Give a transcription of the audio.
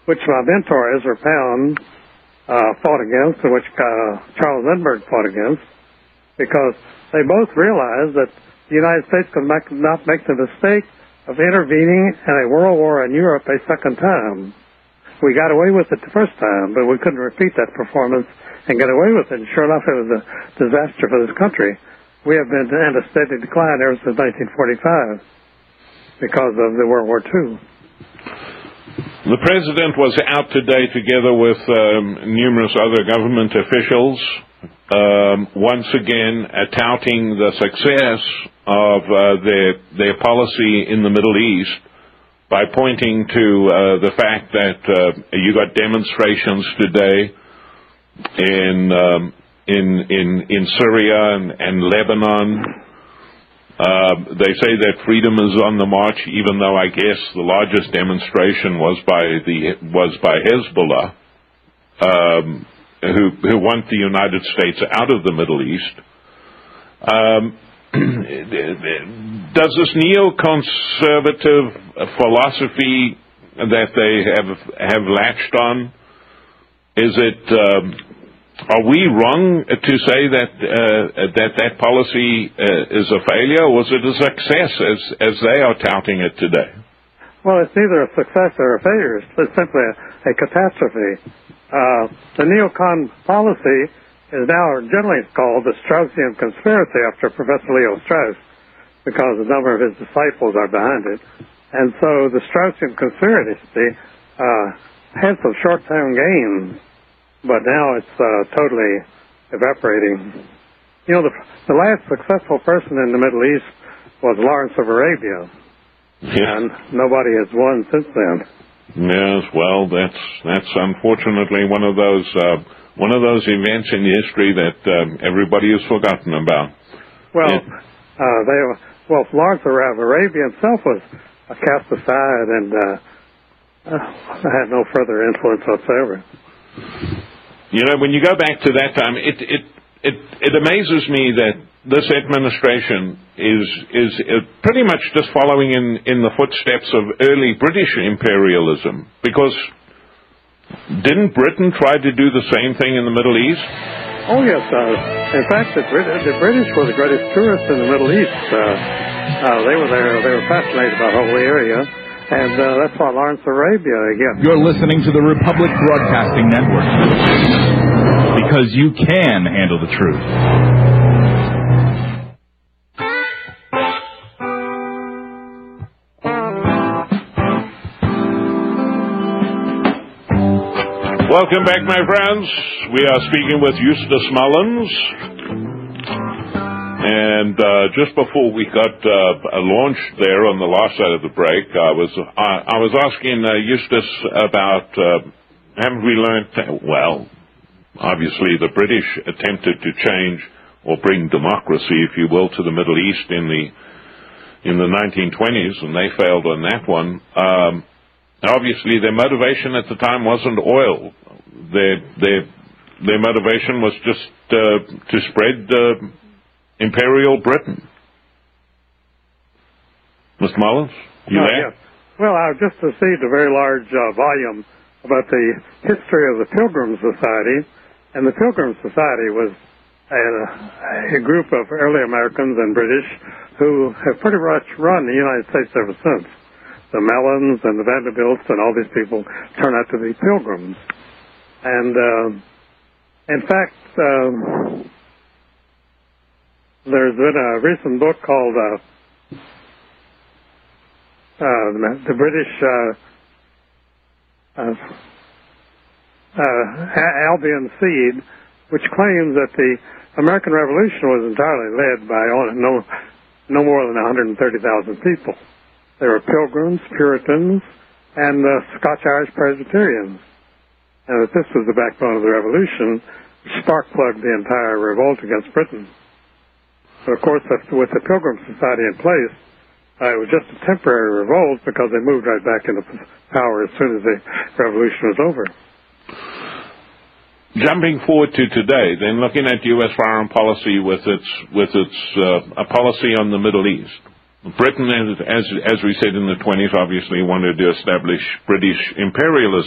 which my mentor, Ezra Pound, fought against, and which Charles Lindbergh fought against, because they both realized that the United States could not make the mistake of intervening in a world war in Europe a second time. We got away with it the first time, but we couldn't repeat that performance and get away with it. And sure enough, it was a disaster for this country. We have been in a steady decline ever since 1945 because of the World War II. The President was out today together with numerous other government officials, once again touting the success of their policy in the Middle East by pointing to the fact that you got demonstrations today in Syria and Lebanon. They say that freedom is on the march, even though I guess the largest demonstration was by Hezbollah, who want the United States out of the Middle East. Does this neoconservative philosophy that they have latched on, are we wrong to say that policy is a failure, or was it a success as they are touting it today? Well, it's neither a success or a failure. It's simply a catastrophe. The neocon policy is now generally called the Straussian conspiracy after Professor Leo Strauss, because a number of his disciples are behind it. And so the Straussian conspiracy had some short-term gains, but now it's totally evaporating. You know, the last successful person in the Middle East was Lawrence of Arabia, and nobody has won since then. Yes, well, that's unfortunately one of those events in history that everybody has forgotten about. Well, Lawrence of Arabia himself was cast aside and had no further influence whatsoever. You know, when you go back to that time, it amazes me that this administration is pretty much just following in the footsteps of early British imperialism, because didn't Britain try to do the same thing in the Middle East? Oh, yes. In fact, the British were the greatest tourists in the Middle East. They were there. They were fascinated by the whole area. And that's why Lawrence of Arabia, again. You're listening to the Republic Broadcasting Network, because you can handle the truth. Welcome back, my friends. We are speaking with Eustace Mullins. And just before we got launched there on the last side of the break, I was asking Eustace about, haven't we learned, well, obviously the British attempted to change or bring democracy, if you will, to the Middle East in the 1920s, and they failed on that one. Obviously, their motivation at the time wasn't oil. Their motivation was just to spread Imperial Britain. Mr. Mullins, you there? Yes. Well, I just received a very large volume about the history of the Pilgrim Society, and the Pilgrim Society was a group of early Americans and British who have pretty much run the United States ever since. The Mellons and the Vanderbilts and all these people turn out to be pilgrims. And, in fact, there's been a recent book called The British Albion Seed, which claims that the American Revolution was entirely led by no more than 130,000 people. They were Pilgrims, Puritans, and Scotch-Irish Presbyterians. And that this was the backbone of the Revolution, which spark-plugged the entire revolt against Britain. But, of course, with the Pilgrim Society in place, it was just a temporary revolt because they moved right back into power as soon as the Revolution was over. Jumping forward to today, then looking at U.S. foreign policy with its policy on the Middle East. Britain, as we said in the 20s, obviously wanted to establish British imperialism.